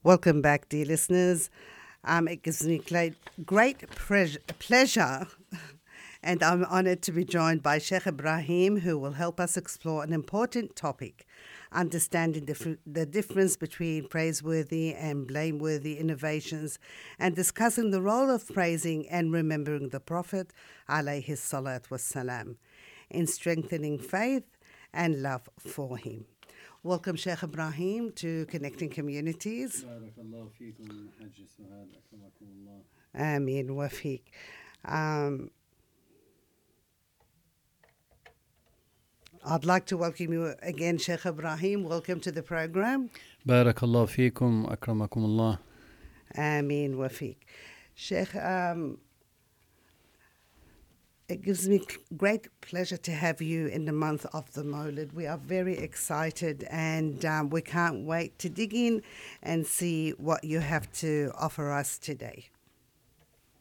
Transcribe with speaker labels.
Speaker 1: Welcome back, dear listeners. It gives me great pleasure and I'm honoured to be joined by Sheikh Ibrahim, who will help us explore an important topic, understanding the difference between praiseworthy and blameworthy innovations, and discussing the role of praising and remembering the Prophet, alayhi salat wassalam, in strengthening faith and love for him. Welcome, Sheikh Ibrahim, to Connecting Communities.
Speaker 2: Barakallahu feekum, Hajj Suhad, akramakumullah.
Speaker 1: Ameen wa feek. I'd like to welcome you again, Sheikh Ibrahim. Welcome to the program.
Speaker 2: Barakallahu feekum, akramakumullah.
Speaker 1: Ameen wa feek. Sheikh, it gives me great pleasure to have you in the month of the Mawlid. We are very excited and we can't wait to dig in and see what you have to offer us today.